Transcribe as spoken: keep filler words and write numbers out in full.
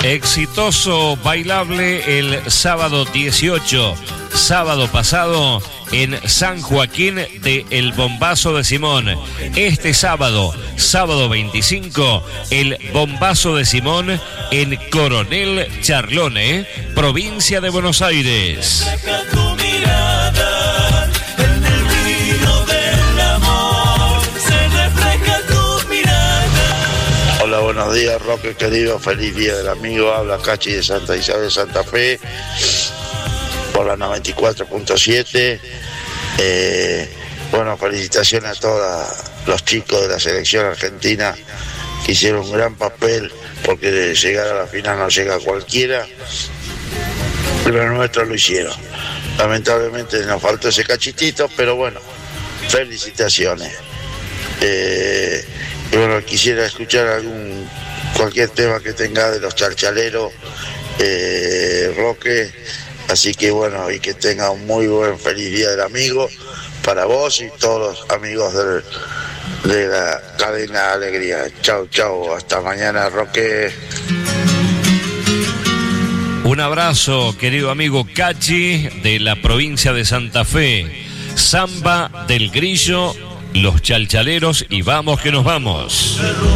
Exitoso bailable el sábado dieciocho, sábado pasado en San Joaquín de El Bombazo de Simón. Este sábado, sábado veinticinco, el Bombazo de Simón en Coronel Charlone, provincia de Buenos Aires. Hola, buenos días, Roque querido, feliz día del amigo, habla Cachi de Santa Isabel, Santa Fe, por la noventa y cuatro punto siete. Eh, bueno, felicitaciones a todos los chicos de la selección argentina que hicieron un gran papel, porque llegar a la final no llega cualquiera, pero los nuestros lo hicieron. Lamentablemente nos faltó ese cachitito, pero bueno, felicitaciones. Eh, y bueno, quisiera escuchar algún cualquier tema que tenga de los chalchaleros, eh, Roque, así que bueno, y que tenga un muy buen feliz día del amigo para vos y todos los amigos del, de la cadena Alegría. Chau, chau, hasta mañana, Roque. Un abrazo, querido amigo Cachi de la provincia de Santa Fe. Samba del Grillo, los chalchaleros y vamos que nos vamos.